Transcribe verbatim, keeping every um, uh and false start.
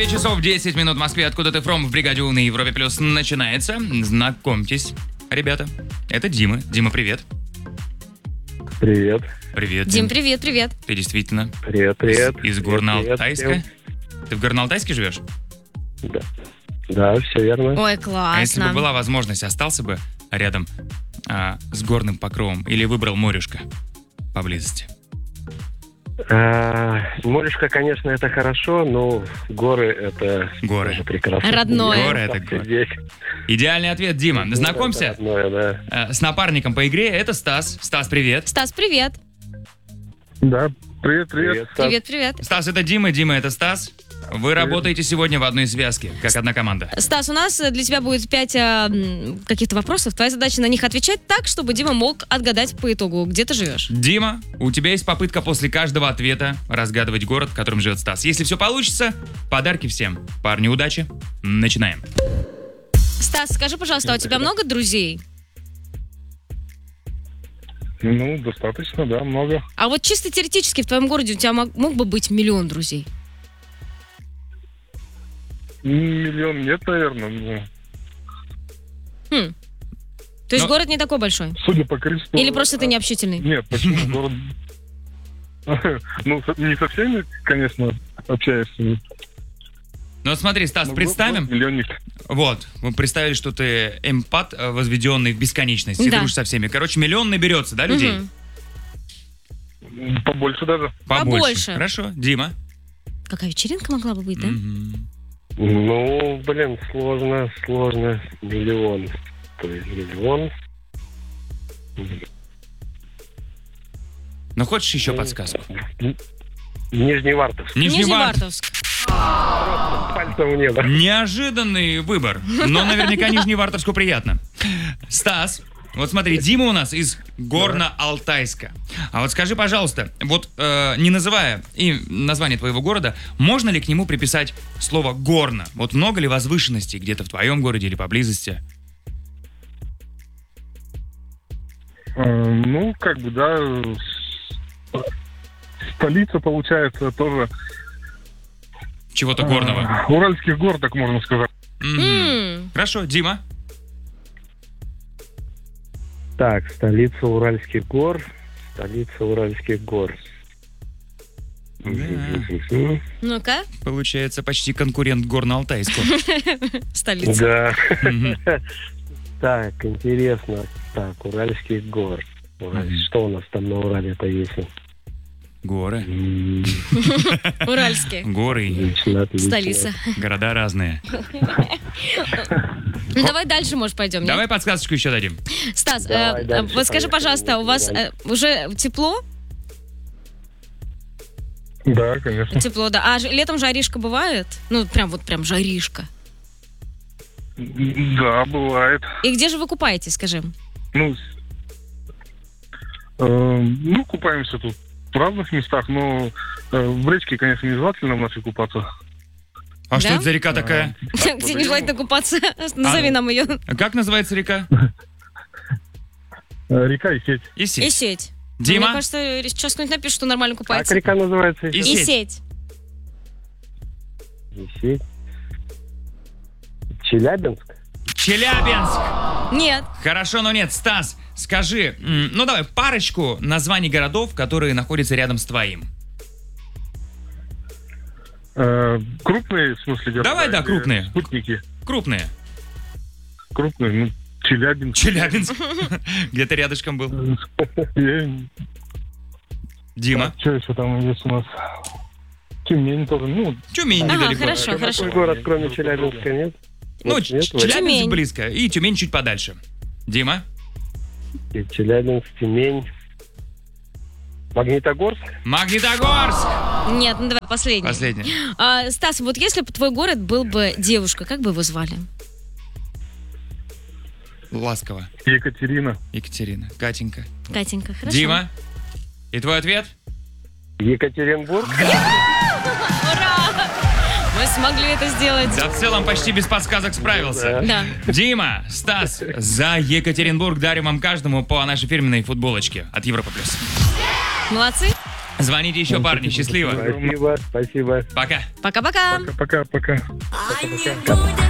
девять часов десять минут в Москве. Откуда ты фром в бригаде У на Европе Плюс начинается. Знакомьтесь, ребята. Это Дима. Дима, привет. Привет. Привет, Дим, привет, привет. Ты действительно Привет, привет. из, из Горно-Алтайска? Ты в Горно-Алтайске живешь? Да. Да, все верно. Ой, А если бы классно. была возможность, остался бы рядом а, с горным покровом или выбрал морюшко поблизости? А, морюшка, конечно, это хорошо, но горы это Горы. тоже прекрасно. Родное. Горы это Так горы. здесь. Идеальный ответ, Дима. Ну, Знакомься это родное, да. э, с напарником по игре. Это Стас. Стас, привет. Стас, привет. Да, привет, привет. Стас. Привет, привет. Стас, это Дима. Дима, это Стас. Вы работаете сегодня в одной связке, как одна команда. Стас, у нас для тебя будет пять а, м, каких-то вопросов. Твоя задача на них отвечать так, чтобы Дима мог отгадать по итогу, где ты живешь. Дима, у тебя есть попытка после каждого ответа разгадывать город, в котором живет Стас. Если все получится, подарки всем. Парни, удачи. Начинаем. Стас, скажи, пожалуйста, а у тебя много друзей? Ну, достаточно, да, много. А вот чисто теоретически в твоем городе у тебя мог, мог бы быть миллион друзей? Миллион нет, наверное. Но, Хм. То есть Но- город не такой большой? судя по количеству... Или просто ты необщительный? Нет, почему город... Ну, со- не со всеми, конечно, общаешься. Ну смотри, Стас, но представим. город Миллионник. Вот, мы представили, что ты эмпат, э, возведенный в бесконечность. И Да. дружишь со всеми. Короче, миллион наберется, да, людей? Мгм. Побольше даже. Побольше. Хорошо. Дима. Какая вечеринка могла бы быть, да? Мгм. Ну, блин, сложно, сложно. Миллион. То есть миллион. Ну, хочешь еще подсказку? Нижневартовск. Нижневартовск. Нижневартовск. Пальцем в небо. Неожиданный выбор, но наверняка Нижневартовску приятно. Стас, вот смотри, Дима у нас из Горно-Алтайска. А вот скажи, пожалуйста, вот э, не называя и название твоего города, можно ли к нему приписать слово «горно»? Вот много ли возвышенностей где-то в твоем городе или поблизости? Э, Ну, как бы, да, с- столица, получается, тоже... Чего-то горного. э, Уральских гор, так можно сказать. Мгм. М. Хорошо, Дима. Так, столица Уральских гор. Столица Уральских гор. Мгм. Ну-ка, Получается почти конкурент Горно-Алтайску. столица. Да. Мгм. Так, интересно. Так, Уральских гор. Ураль- Мгм. Что у нас там на Урале-то есть? Горы. М, Уральские. Горы и Отлично, отлично. Столица. города разные. Ну, давай дальше, может, пойдем. нет? Давай подсказочку еще дадим. Стас, Давай э, дальше, вот скажи, поехали. пожалуйста, у вас э, уже тепло? Да, конечно. Тепло, да. А ж- летом жаришка бывает? Ну, прям вот прям жаришка. Да, бывает. И где же вы купаетесь, скажи? Ну, с- э, ну, купаемся тут в разных местах, но э, в речке, конечно, нежелательно в нашей купаться. А что Да? это за река такая? Где нежелательно купаться? Назови А, нам ее. А как называется река? Э, Река и сеть. И И сеть. сеть. Дима? Мне кажется, сейчас кто-нибудь напишет, что нормально Как купается. река называется? И И сеть. сеть. Сеть. Челябинск? Челябинск. Нет. Хорошо, но нет. Стас, скажи, м, ну давай парочку названий городов, которые находятся рядом с твоим. Э, Крупные, в смысле, города? Давай, да, или крупные. Спутники. Крупные. Крупные, ну, Челябинск. Челябинск. Где-то рядышком был. Дима. Что еще там есть у нас? Тюмень тоже, ну... Тюмень Ага, недалеко. хорошо, Какой хорошо. город, кроме Челябинска, нет? Ну, Вот Ч- нет, Челябинск Тюмень. близко. И Тюмень чуть подальше. Дима. вот. Челябинск, Тюмень. Магнитогорск? Магнитогорск. Нет, ну давай, последний. Последний. А, Стас, вот если бы твой город был бы девушка, как бы его звали? Ласково. Екатерина. Екатерина. Катенька. Катенька, хорошо. Дима. И твой ответ? Екатеринбург? Ура! Мы смогли это сделать. Да, в целом почти без подсказок справился. Да. Дима, Стас, за Екатеринбург дарим вам каждому по нашей фирменной футболочке от Европа Плюс. Молодцы. Звоните еще, парни. Счастливо. Спасибо, спасибо. Пока. Пока-пока. Пока-пока. Are you good?